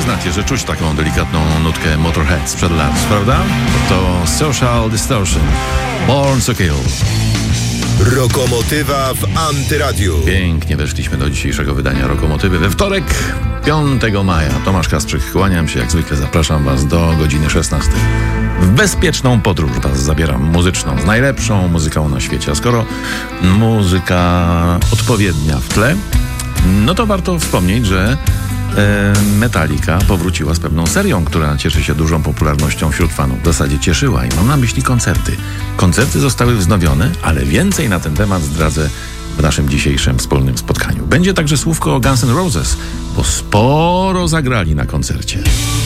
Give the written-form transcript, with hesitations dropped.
przyznacie, że czuć taką delikatną nutkę Motorhead sprzed lat, prawda? To Social Distortion, Born to Kill. Rokomotywa w Antyradiu. Pięknie weszliśmy do dzisiejszego wydania Rokomotywy we wtorek, 5 maja. Tomasz Kasprzyk, kłaniam się, jak zwykle zapraszam Was do godziny 16. W bezpieczną podróż Was zabieram muzyczną, z najlepszą muzyką na świecie. A skoro muzyka odpowiednia w tle, no to warto wspomnieć, że Metallica powróciła z pewną serią, która cieszy się dużą popularnością wśród fanów. W zasadzie cieszyła i mam na myśli koncerty. Koncerty zostały wznowione, ale więcej na ten temat zdradzę w naszym dzisiejszym wspólnym spotkaniu. Będzie także słówko o Guns N' Roses, bo sporo zagrali na koncercie.